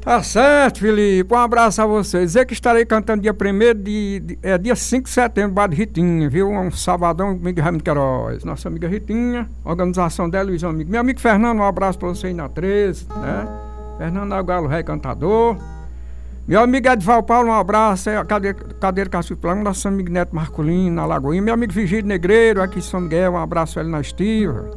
Tá certo, Felipe. Um abraço a vocês. Dizer que estarei cantando dia 1º dia 5 de setembro, bar de Ritinha, viu? Um sabadão comigo, Raimundo Queiroz. Nossa amiga Ritinha, organização dela e os amigos. Meu amigo Fernando, um abraço pra você aí na 13, né? Fernando Agalo, rei cantador. Meu amigo Edval Paulo, um abraço. Cadeira Caçupilão, nosso amigo Neto Marculino, na Lagoinha. Meu amigo Vigílio Negreiro, aqui em São Miguel, um abraço a ele na Estiva.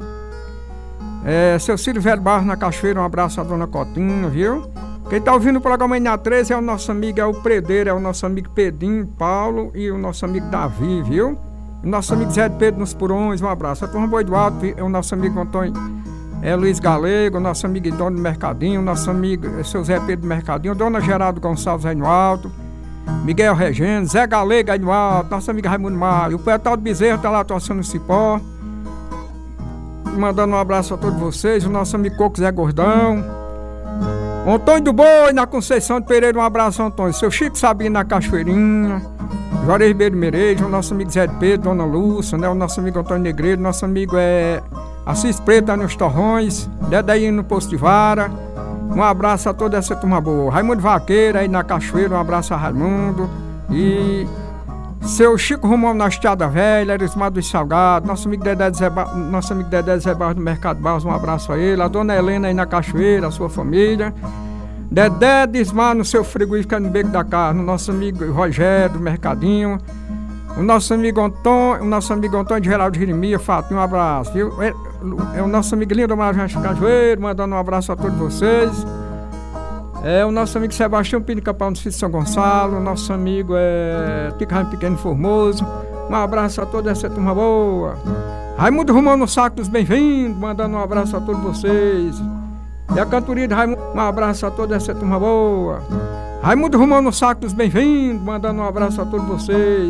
Seu Cílio Velho Barros na Cachoeira, um abraço a dona Cotinha, viu? Quem tá ouvindo o programa aí na 13 é o nosso amigo, é o Predeiro, é o nosso amigo Pedrinho, Paulo e o nosso amigo Davi, viu? O nosso amigo Zé de Pedro nos Purões, um abraço. A turma Boi do Alto, é o nosso amigo Antônio Luiz Galego, o nosso amigo Idônio do Mercadinho, o nosso amigo seu Zé Pedro do Mercadinho, dona Geraldo Gonçalves aí no Alto, Miguel Regeno, Zé Galego aí no Alto, nosso amigo Raimundo Mário, o Poetal do Bezerro tá lá torcendo o cipó, mandando um abraço a todos vocês, o nosso amigo Coco Zé Gordão, Antônio do Boi, na Conceição de Pereira, um abraço, Antônio. Seu Chico Sabino na Cachoeirinha, Juarez Ribeiro Merejo, o nosso amigo Zé de Pedro, Dona Lúcia, né? O nosso amigo Antônio Negreiro, nosso amigo Assis Preto nos Torrões, Dedaí no Posto de Vara. Um abraço a toda essa turma boa. Raimundo Vaqueira aí na Cachoeira, um abraço a Raimundo. E seu Chico Romão na Estiada Velha, Erismar dos Salgados, nosso amigo Dedé Zé Barros do Mercado Barros, um abraço a ele. A dona Helena aí na Cachoeira, a sua família. Dedé Desmar no seu frigorífico no Beco da Carne, o nosso amigo Rogério do Mercadinho. O nosso amigo Antônio de Geraldo de Jeremias, Fatinho, um abraço, viu? É o nosso amigo Lindo Maranhão Cajueiro, mandando um abraço a todos vocês. O nosso amigo Sebastião Pino Capão do Sítio São Gonçalo, o nosso amigo Ticarrão Pequeno Formoso. Um abraço a toda essa turma boa. Raimundo Romão no Saco dos Bem-vindos, mandando um abraço a todos vocês. E a cantoria de Raimundo, um abraço a toda essa turma boa. Raimundo Romão no Saco dos Bem-vindos, mandando um abraço a todos vocês.